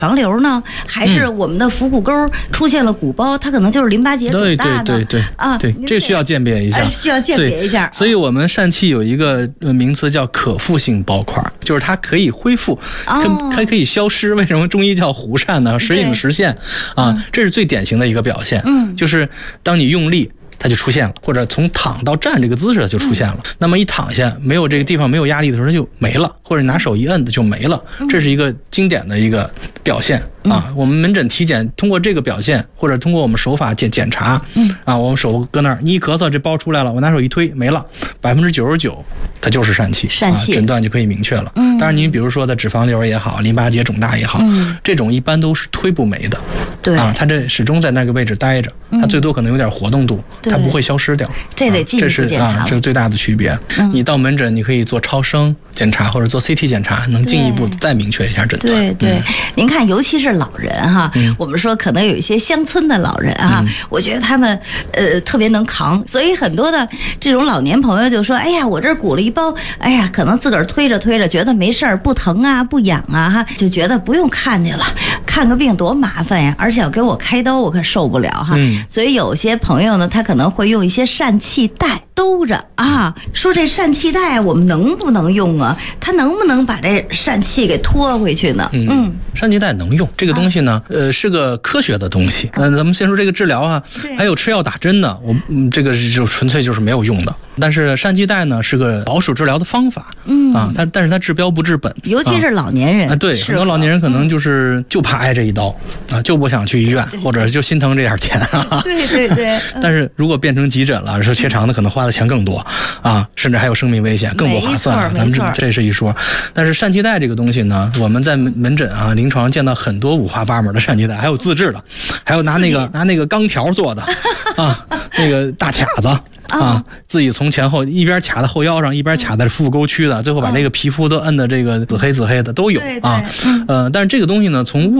肪瘤呢，还是我们的腹股沟出现了鼓包，它可能就是淋巴结肿大呢？ 对啊，对，这需要鉴别一下， 需要鉴别一下。 所以我们疝气有一个名词叫可复性包块，就是它可以恢复，它可以消失。为什么中医叫糊疝呢？时隐时现啊，这是最典型的一个表现。就是当你用力，它就出现了，或者从躺到站这个姿势就出现了。那么一躺下，没有这个地方没有压力的时候，它就没了，或者拿手一摁的就没了。这是一个经典的一个表现啊。我们门诊体检通过这个表现，或者通过我们手法检查，我们手搁那儿，你一咳嗽，这包出来了，我拿手一推没了，99%它就是疝气，诊断就可以明确了。当然，您比如说的脂肪瘤也好，淋巴结肿大也好，这种一般都是推不没的。 对啊， 它这始终在那个位置待着，它最多可能有点活动度，它不会消失掉。 这得进一步检查， 这是最大的区别。你到门诊，你可以做超声检查或者做 CT 检查，能进一步再明确一下诊断。 对，您看，尤其是老人哈，我们说可能有一些乡村的老人啊，我觉得他们特别能扛，所以很多的这种老年朋友就说：“哎呀，我这鼓了一包，哎呀，可能自个儿推着推着，觉得没事儿，不疼啊，不痒啊，哈，就觉得不用看去了，看个病多麻烦呀，而且要给我开刀，我可受不了哈。”所以有些朋友呢，他可能会用一些疝气带兜着啊，说这疝气带我们能不能用啊？它能不能把这疝气给拖回去呢？ 疝气带能用，这个东西呢，是个科学的东西。咱们先说这个治疗啊，还有吃药打针的，这个就纯粹就是没有用的。但是疝气带呢是个保守治疗的方法，但是它治标不治本， 尤其是老年人对，很多老年人可能就怕挨这一刀啊，就不想去医院，或者就心疼这点钱啊。 对。 但是如果变成急诊了，说切肠的可能花的钱更多啊，甚至还有生命危险，更不划算了。咱们这是一说。但是疝气带这个东西呢，我们在门诊啊、临床见到很多五花八门的疝气带，还有自制的，还有拿那个钢条做的啊，那个大卡子。自己从前后一边卡在后腰上，一边卡在腹股沟区的，最后把这个皮肤都摁的这个紫黑的都有啊。但是这个东西呢，从